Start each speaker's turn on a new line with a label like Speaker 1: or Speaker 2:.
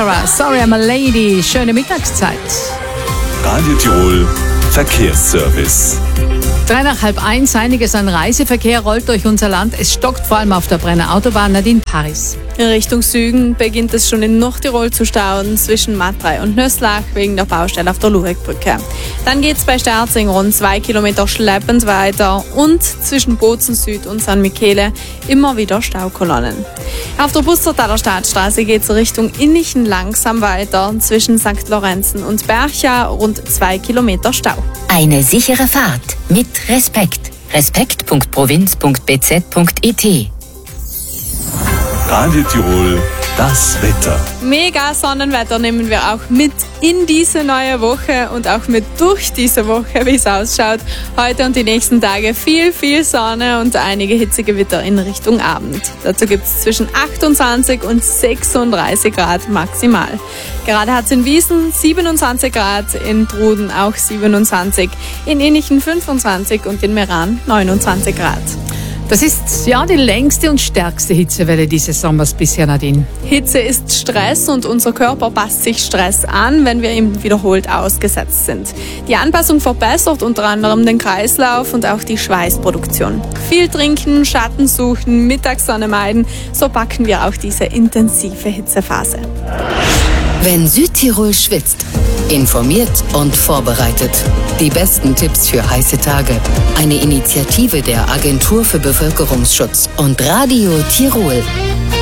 Speaker 1: Barbara, Sorry I'm a Lady. Schöne Mittagszeit.
Speaker 2: Radio Tirol Verkehrsservice.
Speaker 1: 1:03, einiges an Reiseverkehr rollt durch unser Land. Es stockt vor allem auf der Brenner Autobahn Nadine Paris.
Speaker 3: In Richtung Süden beginnt es schon in Nordtirol zu stauen zwischen Matrei und Nöslach wegen der Baustelle auf der Luregbrücke. Dann geht es bei Sterzing rund 2 Kilometer schleppend weiter und zwischen Bozen Süd und San Michele immer wieder Staukolonnen. Auf der Pustertaler Stadtstraße geht es Richtung Innichen langsam weiter zwischen St. Lorenzen und Bercha rund 2 Kilometer Stau.
Speaker 4: Eine sichere Fahrt mit Respekt. Respekt.provinz.bz.it.
Speaker 2: Radio Tirol, das Wetter.
Speaker 3: Mega Sonnenwetter nehmen wir auch mit in diese neue Woche und auch mit durch diese Woche, wie es ausschaut. Heute und die nächsten Tage viel Sonne und einige Hitzegewitter in Richtung Abend. Dazu gibt es zwischen 28 und 36 Grad maximal. Gerade hat es in Wiesen 27 Grad, in Truden auch 27, in Innichen 25 und in Meran 29 Grad.
Speaker 1: Das ist ja die längste und stärkste Hitzewelle dieses Sommers bisher, Nadine.
Speaker 3: Hitze ist Stress und unser Körper passt sich Stress an, wenn wir ihm wiederholt ausgesetzt sind. Die Anpassung verbessert unter anderem den Kreislauf und auch die Schweißproduktion. Viel trinken, Schatten suchen, Mittagssonne meiden, so packen wir auch diese intensive Hitzephase.
Speaker 4: Wenn Südtirol schwitzt, informiert und vorbereitet. Die besten Tipps für heiße Tage. Eine Initiative der Agentur für Bevölkerungsschutz und Radio Tirol.